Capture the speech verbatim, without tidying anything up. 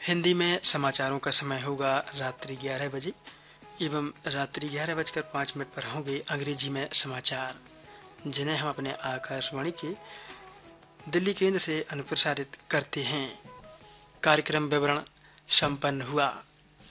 हिंदी में समाचारों का समय होगा रात्रि ग्यारह बजे एवं रात्रि ग्यारह बजकर पाँच मिनट पर होंगे अंग्रेजी में समाचार, जिन्हें हम अपने आकाशवाणी के दिल्ली केंद्र से अनुप्रसारित करते हैं। कार्यक्रम विवरण संपन्न हुआ।